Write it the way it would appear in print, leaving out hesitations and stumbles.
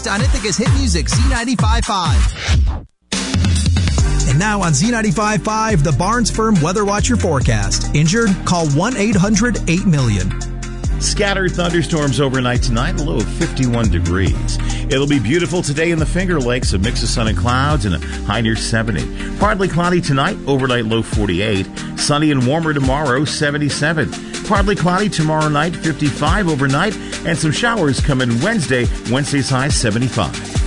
On Ithaca's hit music, Z95.5. And now on Z95.5, the Barnes Firm Weather Watcher forecast. Injured? Call 1-800-8-million. Scattered thunderstorms overnight tonight, a low of 51 degrees. It'll be beautiful today in the Finger Lakes, a mix of sun and clouds, and a high near 70. Partly cloudy tonight, overnight low 48. Sunny and warmer tomorrow, 77. Partly cloudy tomorrow night, 55 overnight, and some showers come in Wednesday. Wednesday's high, 75.